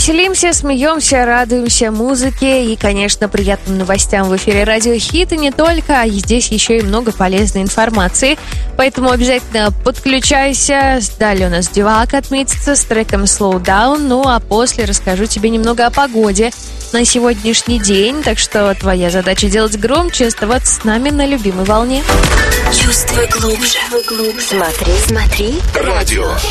Веселимся, смеемся, радуемся музыке и, конечно, приятным новостям в эфире Радио Хит. И не только, здесь еще и много полезной информации. Поэтому обязательно подключайся. Далее у нас Девак отметится с треком Slow Down. Ну а после расскажу тебе немного о погоде на сегодняшний день. Так что твоя задача делать громче, оставаться с нами на любимой волне. Чувствуй глубже. Смотри. Радио